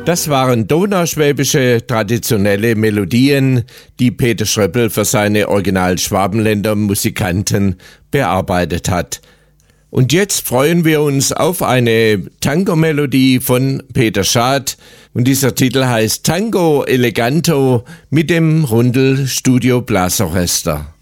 Das waren donauschwäbische traditionelle Melodien, die Peter Schröppel für seine Original-Schwabenländer Musikanten bearbeitet hat. Und jetzt freuen wir uns auf eine Tango-Melodie von Peter Schad. Und dieser Titel heißt Tango Eleganto mit dem Rundel Studio Blasorchester.